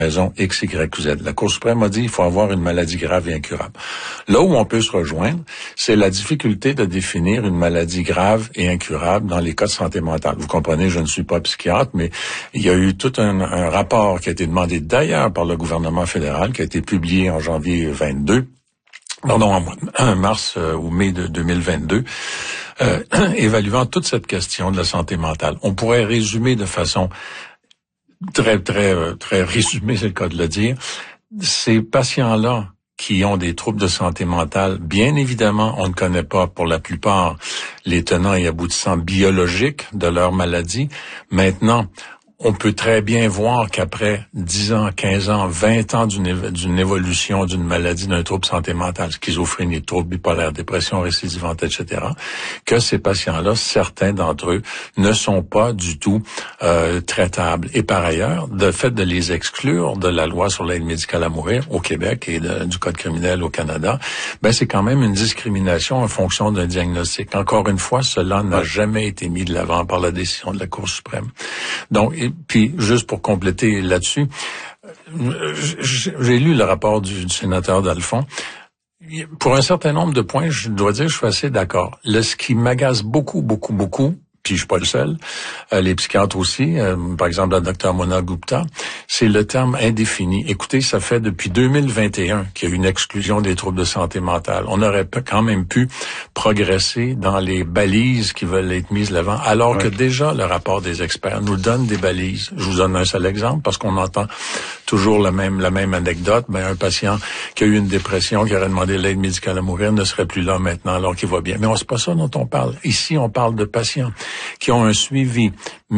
raison X, Y ou Z. La Cour suprême a dit qu'il faut avoir une maladie grave et incurable. Là où on peut se rejoindre, c'est la difficulté de définir une maladie grave et incurable dans les cas de santé mentale. Vous comprenez, je ne suis pas psychiatre, mais il y a eu tout un rapport qui a été demandé d'ailleurs par le gouvernement fédéral, qui a été publié en janvier 22, en mars ou mai de 2022, évaluant toute cette question de la santé mentale. On pourrait résumer de façon très résumé, c'est le cas de le dire. Ces patients-là qui ont des troubles de santé mentale, bien évidemment, on ne connaît pas pour la plupart les tenants et aboutissants biologiques de leur maladie. Maintenant, on peut très bien voir qu'après 10 ans, 15 ans, 20 ans d'une évolution d'une maladie, d'un trouble santé mentale, schizophrénie, trouble bipolaire, dépression récidivante, etc., que ces patients-là, certains d'entre eux, ne sont pas du tout traitables. Et par ailleurs, le fait de les exclure de la loi sur l'aide médicale à mourir au Québec et du Code criminel au Canada, c'est quand même une discrimination en fonction d'un diagnostic. Encore une fois, cela n'a jamais été mis de l'avant par la décision de la Cour suprême. Donc, puis, juste pour compléter là-dessus, j'ai lu le rapport du sénateur Dalphond. Pour un certain nombre de points, je dois dire que je suis assez d'accord. Ce qui m'agace beaucoup, puis je suis pas le seul, les psychiatres aussi, par exemple la docteure Mona Gupta, c'est le terme indéfini. Écoutez, ça fait depuis 2021 qu'il y a une exclusion des troubles de santé mentale. On aurait quand même pu progresser dans les balises qui veulent être mises de l'avant, alors que déjà le rapport des experts nous donne des balises. Je vous donne un seul exemple, parce qu'on entend toujours la même anecdote. Un patient qui a eu une dépression, qui aurait demandé l'aide médicale à mourir, ne serait plus là maintenant alors qu'il va bien. Mais c'est pas ça dont on parle. Ici, on parle de patients qui ont un suivi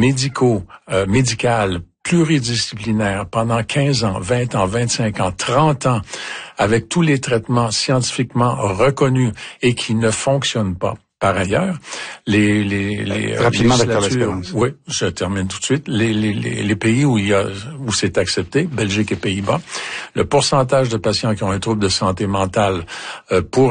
médical pluridisciplinaire pendant 15 ans, 20 ans, 25 ans, 30 ans, avec tous les scientifiquement reconnus et qui ne fonctionnent pas. Par ailleurs, rapidement, Dr. L'Espérance. Oui, je termine tout de suite. Les pays où c'est accepté, Belgique et Pays-Bas, le pourcentage de patients qui ont un trouble de santé mentale pour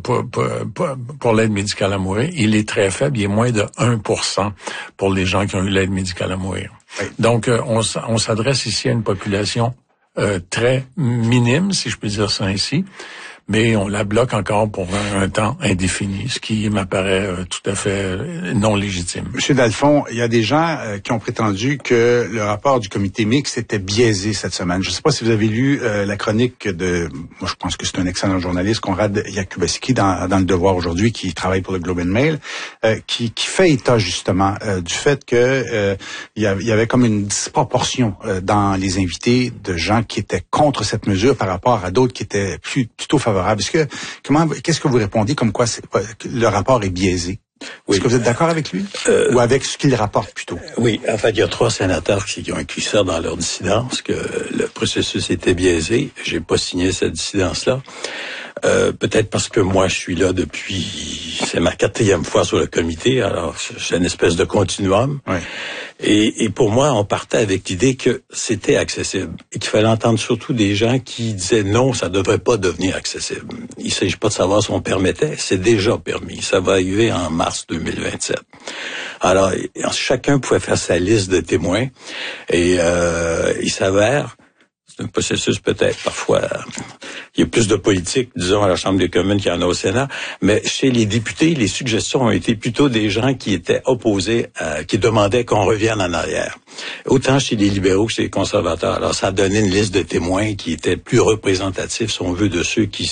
l'aide médicale à mourir, il est très faible. Il est moins de 1% pour les gens qui ont eu l'aide médicale à mourir. Oui. Donc, on s'adresse ici à une population très minime, si je peux dire ça ainsi. Mais on la bloque encore pour un temps indéfini, ce qui m'apparaît tout à fait non légitime. Monsieur Dalphond, il y a des gens qui ont prétendu que le rapport du comité mixte était biaisé cette semaine. Je ne sais pas si vous avez lu la chronique moi je pense que c'est un excellent journaliste, Conrad Jakubowski, dans Le Devoir aujourd'hui, qui travaille pour le Globe and Mail, qui fait état justement du fait que il y avait comme une disproportion dans les invités de gens qui étaient contre cette mesure par rapport à d'autres qui étaient plutôt favorables. Qu'est-ce que vous répondez comme quoi le rapport est biaisé? Oui. Est-ce que vous êtes d'accord avec lui? Ou avec ce qu'il rapporte plutôt? Oui, en fait, il y a 3 sénateurs qui ont écrit ça dans leur dissidence, que le processus était biaisé. J'ai pas signé cette dissidence-là. Peut-être parce que moi, je suis là c'est ma 4e fois sur le comité, alors c'est une espèce de continuum. Oui. Et pour moi, on partait avec l'idée que c'était accessible et qu'il fallait entendre surtout des gens qui disaient non, ça devrait pas devenir accessible. Il s'agit pas de savoir si on permettait, c'est déjà permis. Ça va arriver en mars 2027. Alors, chacun pouvait faire sa liste de témoins et il s'avère, c'est un processus peut-être parfois, il y a plus de politique, disons, à la Chambre des communes qu'il y en a au Sénat, mais chez les députés, les suggestions ont été plutôt des gens qui étaient opposés, qui demandaient qu'on revienne en arrière. Autant chez les libéraux que chez les conservateurs. Alors, ça a donné une liste de témoins qui était plus représentative, si on veut, de ceux qui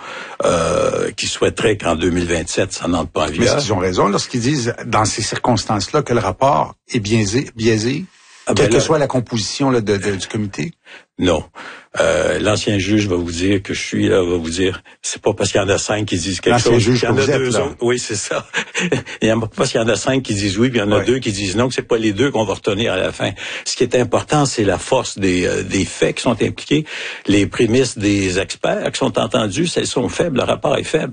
souhaiteraient qu'en 2027, ça n'entre pas en vigueur. Mais ils ont raison lorsqu'ils disent, dans ces circonstances-là, que le rapport est biaisé, quelle que soit la composition du comité? Non. L'ancien juge va vous dire que je suis là, va vous dire, c'est pas parce qu'il y en a 5 qui disent quelque chose, juge qu'il y en a 2 autres. Oui, c'est ça. Il y en a pas parce qu'il y en a 5 qui disent oui, puis il y en a 2 qui disent non, que c'est pas les 2 qu'on va retenir à la fin. Ce qui est important, c'est la force des faits qui sont impliqués, les prémices des experts qui sont entendus, elles sont faibles, le rapport est faible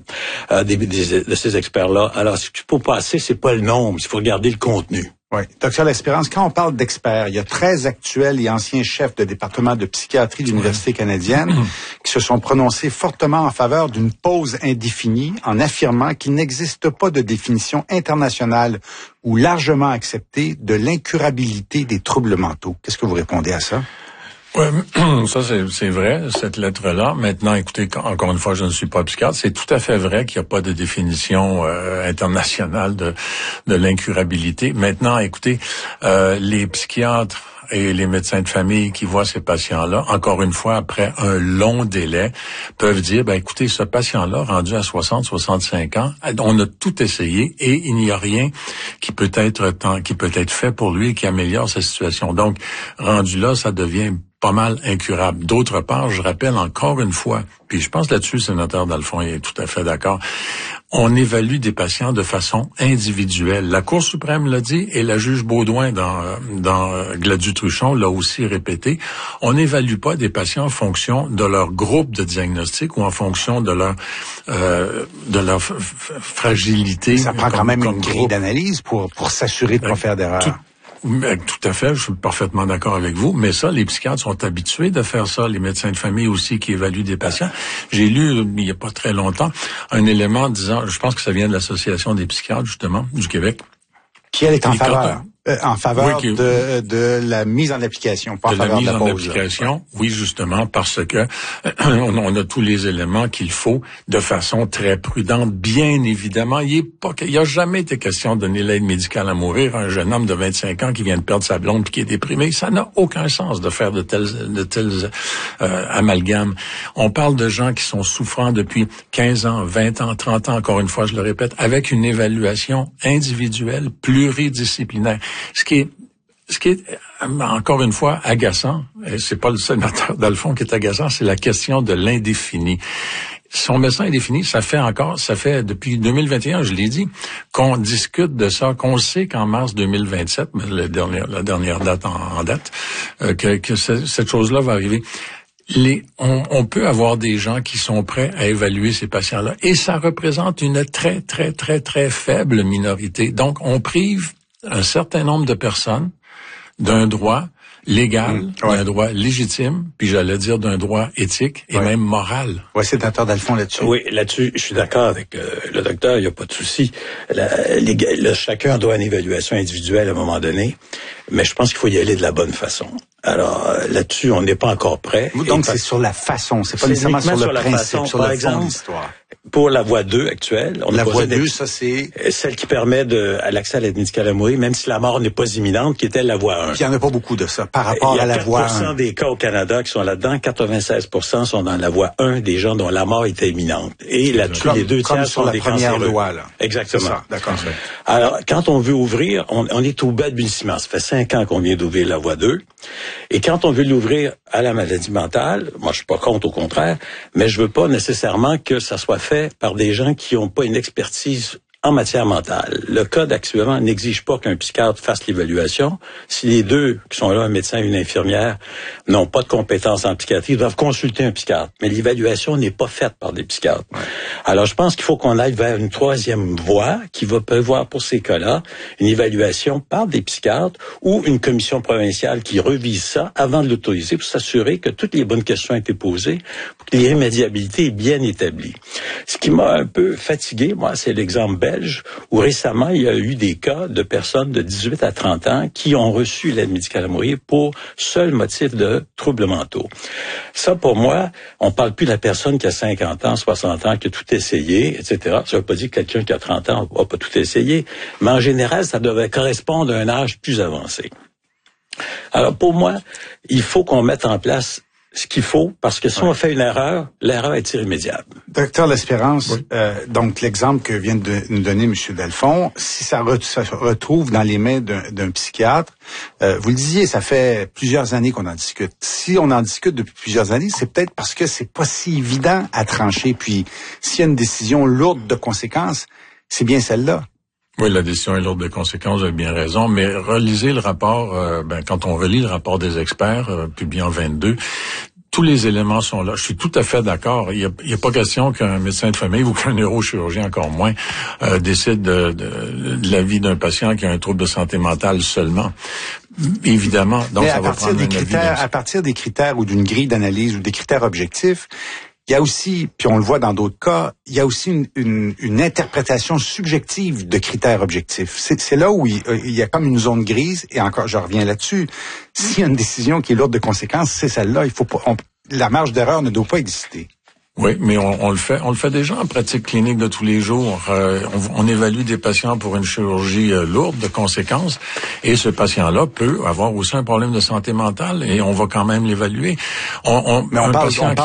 de ces experts-là. Alors, ce qu'il faut passer, c'est pas le nombre, il faut regarder le contenu. Oui. Docteur L'Espérance, quand on parle d'experts, il y a 13 actuels et anciens chefs de département de psychiatrie de l'Université canadienne qui se sont prononcés fortement en faveur d'une pause indéfinie en affirmant qu'il n'existe pas de définition internationale ou largement acceptée de l'incurabilité des troubles mentaux. Qu'est-ce que vous répondez à ça? Ouais, ça c'est vrai, cette lettre-là. Maintenant, écoutez, encore une fois, je ne suis pas psychiatre. C'est tout à fait vrai qu'il n'y a pas de définition internationale de l'incurabilité. Maintenant, écoutez, les psychiatres et les médecins de famille qui voient ces patients-là, encore une fois, après un long délai, peuvent dire, écoutez, ce patient-là, rendu à 60, 65 ans, on a tout essayé et il n'y a rien qui peut être fait pour lui et qui améliore sa situation. Donc, rendu là, ça devient pas mal incurable. D'autre part, je rappelle encore une fois, puis je pense là-dessus, le sénateur Dalphond est tout à fait d'accord, on évalue des patients de façon individuelle. La Cour suprême l'a dit et la juge Baudouin dans Gladue-Truchon l'a aussi répété. On n'évalue pas des patients en fonction de leur groupe de diagnostic ou en fonction de leur fragilité. Ça prend quand même une grille d'analyse pour s'assurer de ne pas faire d'erreur. Tout à fait, je suis parfaitement d'accord avec vous, mais ça, les psychiatres sont habitués de faire ça, les médecins de famille aussi qui évaluent des patients. J'ai lu, il n'y a pas très longtemps, un élément disant, je pense que ça vient de l'Association des psychiatres, justement, du Québec. Qui, elle, est en faveur oui, de la mise en application, pas en faveur de la pause. Application, oui, justement, parce que on a tous les éléments qu'il faut de façon très prudente. Bien évidemment, il y a jamais été question de donner l'aide médicale à mourir à un jeune homme de 25 ans qui vient de perdre sa blonde et qui est déprimé. Ça n'a aucun sens de faire de tels amalgames. On parle de gens qui sont souffrants depuis 15 ans, 20 ans, 30 ans, encore une fois, je le répète, avec une évaluation individuelle, pluridisciplinaire. Ce qui est encore une fois agaçant, et c'est pas le sénateur Dalphond qui est agaçant, c'est la question de l'indéfini. Son médecin indéfini, ça fait depuis 2021, je l'ai dit, qu'on discute de ça, qu'on sait qu'en mars 2027, la dernière date en date, que cette chose-là va arriver. On peut avoir des gens qui sont prêts à évaluer ces patients-là, et ça représente une très, très, très, très faible minorité. Donc, on prive un certain nombre de personnes d'un droit légal, d'un droit légitime, puis j'allais dire d'un droit éthique et même moral. Oui, sénateur Dalphond là-dessus. Oui, là-dessus, je suis d'accord avec le docteur, il n'y a pas de souci. Chacun doit une évaluation individuelle à un moment donné, mais je pense qu'il faut y aller de la bonne façon. Alors, là-dessus, on n'est pas encore prêt. Donc, c'est sur la façon, c'est pas nécessairement sur le principe, sur le fond de l'histoire. Pour la voie 2 actuelle, la voie 2, ça c'est celle qui permet à l'accès à l'aide médicale à mourir, même si la mort n'est pas imminente, qui était la voie 1. Puis il n'y en a pas beaucoup de ça par rapport à la voie 1. Il y a 4% des cas au Canada qui sont là-dedans, 96% sont dans la voie 1 des gens dont la mort était imminente. Et là-dessus, les 2 tiers sont des cancéreux. Comme sur la première loi, là. Exactement. C'est ça, d'accord. Alors, quand on veut ouvrir, on est au bas du ciment. Ça fait 5 ans qu'on vient d'ouvrir la voie 2. Et quand on veut l'ouvrir à la maladie mentale, moi je suis pas contre, au contraire, mais je veux pas nécessairement que ça soit fait par des gens qui n'ont pas une expertise en matière mentale. Le code actuellement n'exige pas qu'un psychiatre fasse l'évaluation. Si les deux qui sont là, un médecin et une infirmière, n'ont pas de compétences en psychiatrie, ils doivent consulter un psychiatre. Mais l'évaluation n'est pas faite par des psychiatres. Ouais. Alors, je pense qu'il faut qu'on aille vers une troisième voie qui va prévoir pour ces cas-là une évaluation par des psychiatres ou une commission provinciale qui revise ça avant de l'autoriser pour s'assurer que toutes les bonnes questions ont été posées, pour que l'irrémédiabilité est bien établie. Ce qui m'a un peu fatigué, moi, c'est l'exemple belge, où récemment, il y a eu des cas de personnes de 18 à 30 ans qui ont reçu l'aide médicale à mourir pour seul motif de troubles mentaux. Ça, pour moi, on parle plus de la personne qui a 50 ans, 60 ans, qui a tout essayé, etc. Ça veut pas dire que quelqu'un qui a 30 ans n'a pas tout essayé, mais en général, ça devrait correspondre à un âge plus avancé. Alors, pour moi, il faut qu'on mette en place ce qu'il faut, parce que si on fait une erreur, l'erreur est irrémédiable. Docteur L'Espérance, donc l'exemple que vient de nous donner M. Dalphond, si ça retrouve dans les mains d'un psychiatre, vous le disiez, ça fait plusieurs années qu'on en discute. Si on en discute depuis plusieurs années, c'est peut-être parce que c'est pas si évident à trancher. Puis, s'il y a une décision lourde de conséquences, c'est bien celle-là. Oui, la décision est lourde de conséquences, vous avez bien raison, mais relisez le rapport, quand on relit le rapport des experts, publié en 22, tous les éléments sont là. Je suis tout à fait d'accord. Il y a pas question qu'un médecin de famille ou qu'un neurochirurgien, encore moins, décide de la vie d'un patient qui a un trouble de santé mentale seulement. Évidemment. Donc, mais ça va prendre un avis. À partir des critères ou d'une grille d'analyse ou des critères objectifs, il y a aussi, puis on le voit dans d'autres cas, il y a aussi une interprétation subjective de critères objectifs. C'est là où il y a comme une zone grise, et encore, je reviens là-dessus. S'il y a une décision qui est lourde de conséquences, c'est celle-là. Il faut pas, la marge d'erreur ne doit pas exister. Oui, mais on le fait déjà en pratique clinique de tous les jours. On évalue des patients pour une chirurgie lourde de conséquences, et ce patient-là peut avoir aussi un problème de santé mentale, et on va quand même l'évaluer. Mais on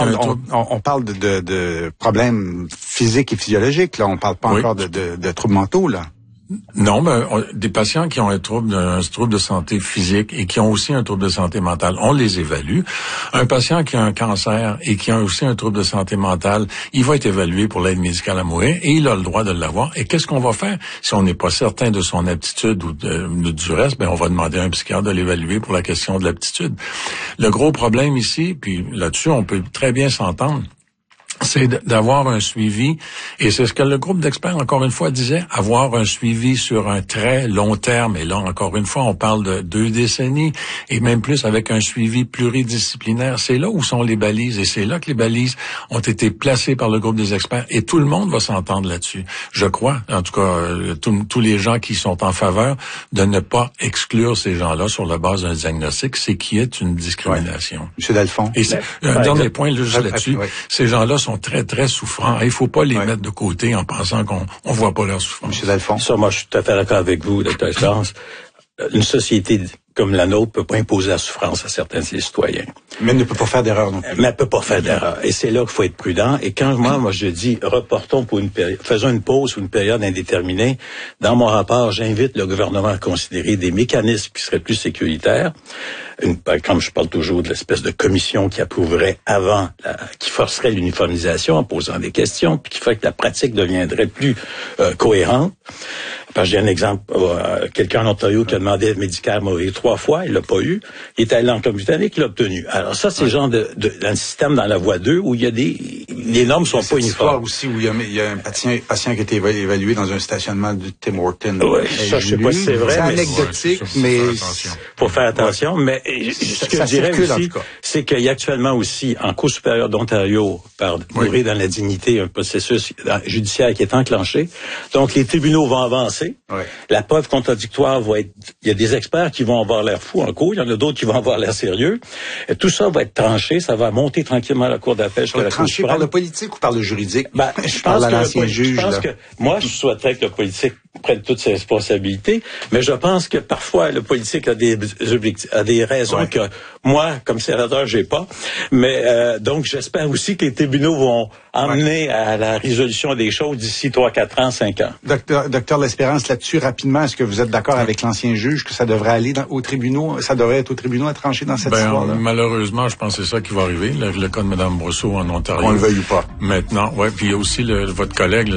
parle de problèmes physiques et physiologiques, là. On parle pas encore de troubles mentaux, là. Non, mais des patients qui ont un trouble de santé physique et qui ont aussi un trouble de santé mentale, on les évalue. Un patient qui a un cancer et qui a aussi un trouble de santé mentale, il va être évalué pour l'aide médicale à mourir, et il a le droit de l'avoir. Et qu'est-ce qu'on va faire si on n'est pas certain de son aptitude ou du reste? Ben, on va demander à un psychiatre de l'évaluer pour la question de l'aptitude. Le gros problème ici, puis là-dessus, on peut très bien s'entendre, c'est d'avoir un suivi, et c'est ce que le groupe d'experts, encore une fois, disait, avoir un suivi sur un très long terme. Et là, encore une fois, on parle de 2 décennies, et même plus avec un suivi pluridisciplinaire. C'est là où sont les balises, et c'est là que les balises ont été placées par le groupe des experts, et tout le monde va s'entendre là-dessus. Je crois, en tout cas, tous les gens qui sont en faveur de ne pas exclure ces gens-là sur la base d'un diagnostic, c'est qu'il y ait une discrimination. Ouais. Monsieur Dalphond. Et un dernier point, juste là-dessus, ces gens-là sont très, très souffrants. Il ne faut pas les mettre de côté en pensant qu'on ne voit pas leur souffrance. Monsieur Dalphond. Ça, moi, je suis tout à fait d'accord avec vous, Dr. Espérance. Une société comme la nôtre peut pas imposer la souffrance à certains de ses citoyens. Mais elle ne peut pas faire d'erreur non plus. Mais elle peut pas faire d'erreur. Et c'est là qu'il faut être prudent. Et quand moi je dis reportons pour une période, faisons une pause ou une période indéterminée, dans mon rapport, j'invite le gouvernement à considérer des mécanismes qui seraient plus sécuritaires. Comme je parle toujours de l'espèce de commission qui approuverait avant, qui forcerait l'uniformisation en posant des questions, puis qui ferait que la pratique deviendrait plus cohérente. Parce que j'ai un exemple, quelqu'un en Ontario qui a demandé l'aide médicale à mourir 3 fois, il l'a pas eu. Il est allé en Colombie-Britannique, il l'a obtenu. Alors ça, c'est le genre d'un système dans la voie 2 où il y a les normes sont pas uniformes. Aussi où il y a un patient qui a été évalué dans un stationnement du Tim Hortons. Oui, ça, je sais pas si c'est vrai. C'est anecdotique, mais faut faire attention. Mais ce que je dirais aussi, c'est qu'il y a actuellement aussi, en Cour supérieure d'Ontario, par mourir dans la dignité, un processus judiciaire qui est enclenché. Donc, les tribunaux vont avancer. Ouais. La preuve contradictoire va être... Il y a des experts qui vont avoir l'air fous en cours, il y en a d'autres qui vont avoir l'air sérieux. Et tout ça va être tranché, ça va monter tranquillement à la Cour d'appel. Tranché par le politique ou par le juridique? Je pense que moi, je souhaiterais que le politique prenne toutes ses responsabilités, mais je pense que parfois le politique a des raisons que moi, comme sénateur, j'ai pas. Mais donc, j'espère aussi que les tribunaux vont emmener à la résolution des choses d'ici 3, 4 ans, 5 ans. Docteur L'Espérance, là-dessus, rapidement, est-ce que vous êtes d'accord avec l'ancien juge que ça devrait aller aux tribunaux, ça devrait être aux tribunaux à trancher dans cette histoire-là? Malheureusement, je pense que c'est ça qui va arriver. Le cas de Mme Brousseau en Ontario. On le veuille ou pas. Maintenant, puis il y a aussi votre collègue,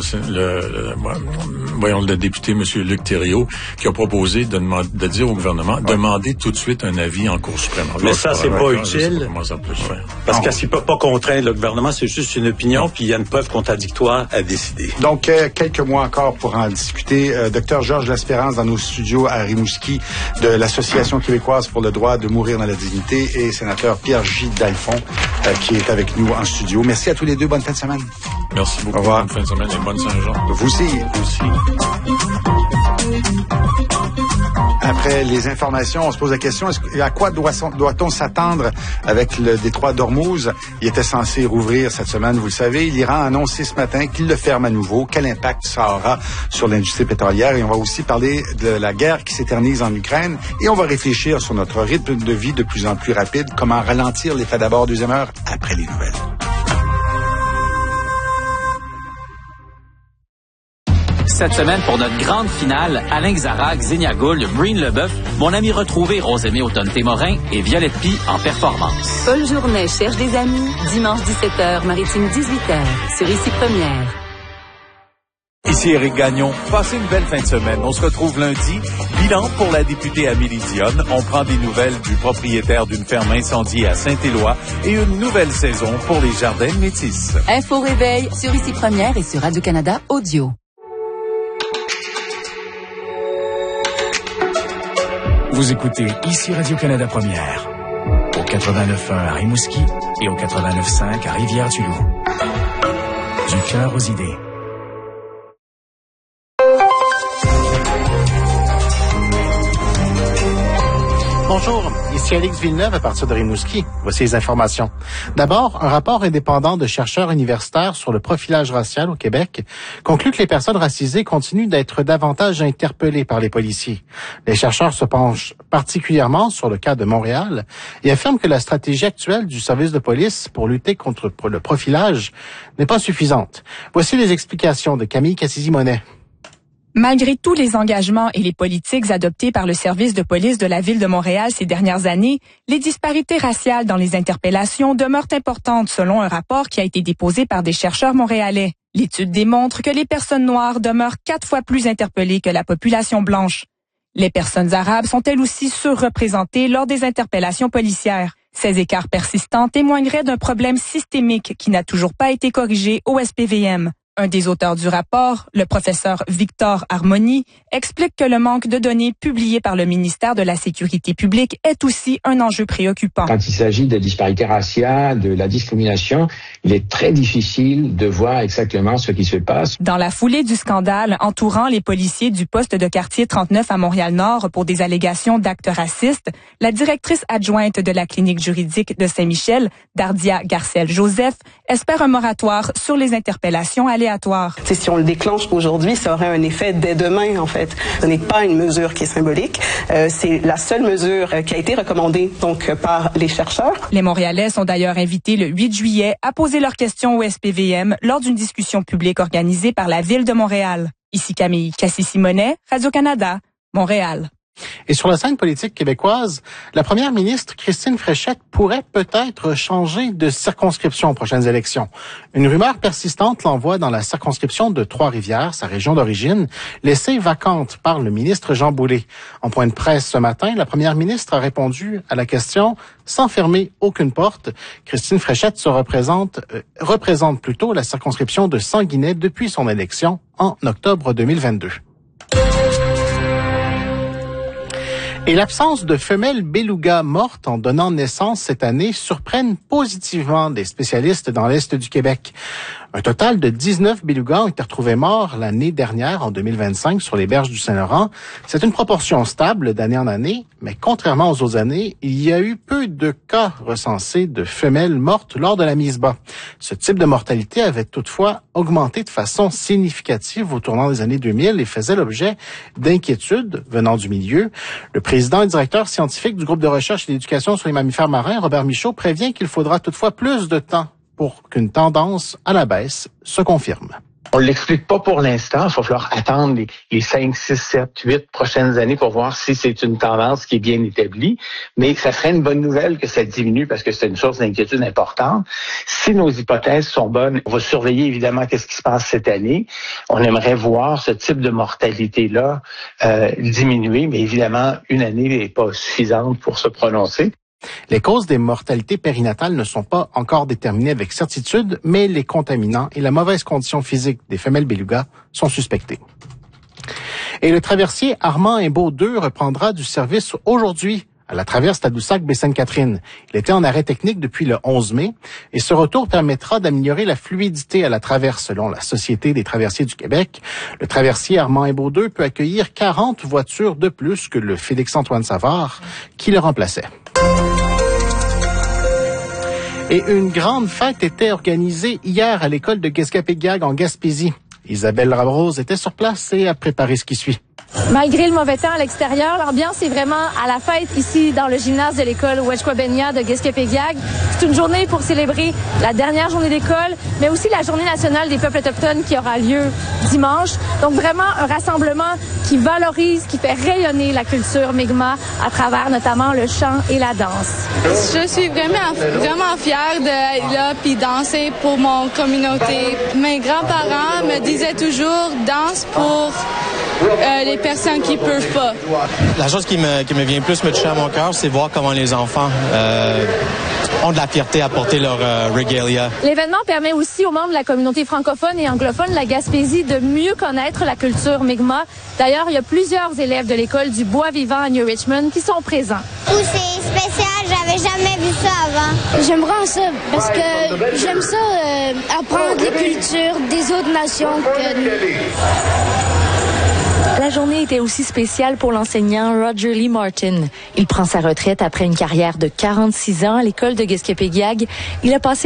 le député, M. Luc Thériault, qui a proposé de dire au gouvernement, demander tout de suite un avis en Cour suprême. Alors, mais ça, c'est pas utile. Comment ça peut se faire. Parce qu'il peut pas contraindre le gouvernement, c'est juste une opinion, puis il y a une preuve contradictoire à décider. Donc, quelques mois encore pour en discuter. Docteur Georges L'Espérance dans nos studios à Rimouski de l'Association québécoise pour le droit de mourir dans la dignité, et sénateur Pierre J. Dalphond qui est avec nous en studio. Merci à tous les deux. Bonne fin de semaine. Merci beaucoup. Au revoir. Bonne fin de semaine et bonne Saint-Jean. Vous aussi. Après les informations, on se pose la question, à quoi doit-on s'attendre avec le détroit d'Ormuz? Il était censé rouvrir cette semaine, vous le savez. L'Iran a annoncé ce matin qu'il le ferme à nouveau. Quel impact ça aura sur l'industrie pétrolière? Et on va aussi parler de la guerre qui s'éternise en Ukraine. Et on va réfléchir sur notre rythme de vie de plus en plus rapide. Comment ralentir l'effet d'abord, deuxième heure, après les nouvelles. Cette semaine, pour notre grande finale, Alain Xarac, Zénia Gould, Breen Leboeuf, mon ami retrouvé Rosemée Automne-Témorin et Violette Pie en performance. Paul Journet cherche des amis. Dimanche 17h, Maritime 18h, sur Ici Première. Ici Éric Gagnon. Passez une belle fin de semaine. On se retrouve lundi. Bilan pour la députée Amélie Dionne. On prend des nouvelles du propriétaire d'une ferme incendiée à Saint-Éloi et une nouvelle saison pour les jardins métis. Info réveil sur Ici Première et sur Radio-Canada Audio. Vous écoutez Ici Radio-Canada Première. Au 89.1 à Rimouski et au 89.5 à Rivière-du-Loup. Du cœur aux idées. Bonjour, ici Alex Villeneuve à partir de Rimouski. Voici les informations. D'abord, un rapport indépendant de chercheurs universitaires sur le profilage racial au Québec conclut que les personnes racisées continuent d'être davantage interpellées par les policiers. Les chercheurs se penchent particulièrement sur le cas de Montréal et affirment que la stratégie actuelle du service de police pour lutter contre le profilage n'est pas suffisante. Voici les explications de Camille Cassidy-Monet. Malgré tous les engagements et les politiques adoptés par le service de police de la Ville de Montréal ces dernières années, les disparités raciales dans les interpellations demeurent importantes selon un rapport qui a été déposé par des chercheurs montréalais. L'étude démontre que les personnes noires demeurent 4 fois plus interpellées que la population blanche. Les personnes arabes sont elles aussi surreprésentées lors des interpellations policières. Ces écarts persistants témoigneraient d'un problème systémique qui n'a toujours pas été corrigé au SPVM. Un des auteurs du rapport, le professeur Victor Harmony, explique que le manque de données publiées par le ministère de la Sécurité publique est aussi un enjeu préoccupant. Quand il s'agit de disparités raciales, de la discrimination, il est très difficile de voir exactement ce qui se passe. Dans la foulée du scandale entourant les policiers du poste de quartier 39 à Montréal-Nord pour des allégations d'actes racistes, la directrice adjointe de la clinique juridique de Saint-Michel, Dardia Garcel-Joseph, espère un moratoire sur les interpellations aléatoires. Si on le déclenche aujourd'hui, ça aurait un effet dès demain, en fait. Ce n'est pas une mesure qui est symbolique. C'est la seule mesure qui a été recommandée donc par les chercheurs. Les Montréalais sont d'ailleurs invités le 8 juillet à poser leurs questions au SPVM lors d'une discussion publique organisée par la Ville de Montréal. Ici Camille Cassidy-Monet, Radio-Canada, Montréal. Et sur la scène politique québécoise, la première ministre Christine Fréchette pourrait peut-être changer de circonscription aux prochaines élections. Une rumeur persistante l'envoie dans la circonscription de Trois-Rivières, sa région d'origine, laissée vacante par le ministre Jean Boulet. En point de presse ce matin, la première ministre a répondu à la question sans fermer aucune porte. Christine Fréchette représente plutôt la circonscription de Sanguinet depuis son élection en octobre 2022. Et l'absence de femelles belugas mortes en donnant naissance cette année surprennent positivement des spécialistes dans l'Est du Québec. Un total de 19 belugas ont été retrouvés morts l'année dernière, en 2025, sur les berges du Saint-Laurent. C'est une proportion stable d'année en année, mais contrairement aux autres années, il y a eu peu de cas recensés de femelles mortes lors de la mise bas. Ce type de mortalité avait toutefois augmenté de façon significative au tournant des années 2000 et faisait l'objet d'inquiétudes venant du milieu. Le président et directeur scientifique du groupe de recherche et d'éducation sur les mammifères marins, Robert Michaud, prévient qu'il faudra toutefois plus de temps pour qu'une tendance à la baisse se confirme. On ne l'explique pas pour l'instant. Il va falloir attendre les 5, 6, 7, 8 prochaines années pour voir si c'est une tendance qui est bien établie. Mais ça serait une bonne nouvelle que ça diminue parce que c'est une source d'inquiétude importante. Si nos hypothèses sont bonnes, on va surveiller évidemment qu'est-ce qui se passe cette année. On aimerait voir ce type de mortalité-là diminuer, mais évidemment, une année n'est pas suffisante pour se prononcer. Les causes des mortalités périnatales ne sont pas encore déterminées avec certitude, mais les contaminants et la mauvaise condition physique des femelles belugas sont suspectés. Et le traversier Armand Imbaud 2 reprendra du service aujourd'hui à la traverse Tadoussac-Baie-Sainte-Catherine. Il était en arrêt technique depuis le 11 mai et ce retour permettra d'améliorer la fluidité à la traverse selon la Société des traversiers du Québec. Le traversier Armand Imbaud 2 peut accueillir 40 voitures de plus que le Félix-Antoine Savard qui le remplaçait. Et une grande fête était organisée hier à l'école de Guescapéguiag en Gaspésie. Isabelle Labrose était sur place et a préparé ce qui suit. Malgré le mauvais temps à l'extérieur, l'ambiance est vraiment à la fête ici dans le gymnase de l'école Wet'suwet'en de Guescapéguiag. C'est une journée pour célébrer la dernière journée d'école, mais aussi la journée nationale des peuples autochtones qui aura lieu dimanche. Donc vraiment un rassemblement qui valorise, qui fait rayonner la culture Mi'kmaq à travers notamment le chant et la danse. Je suis vraiment fière d'être là puis danser pour mon communauté. Mes grands-parents me disaient toujours danse pour les personnes qui peuvent pas. La chose qui me vient plus me toucher à mon cœur, c'est voir comment les enfants ont de la fierté à porter leur regalia. L'événement permet aussi aux membres de la communauté francophone et anglophone de la Gaspésie de mieux connaître la culture Mi'kmaq. D'ailleurs, il y a plusieurs élèves de l'école du Bois-Vivant à New Richmond qui sont présents. C'est spécial, j'avais jamais vu ça avant. J'aime vraiment ça parce que j'aime ça apprendre les cultures des autres nations La journée était aussi spéciale pour l'enseignant Roger Lee Martin. Il prend sa retraite après une carrière de 46 ans à l'école de Guesquepéguiag. Il a passé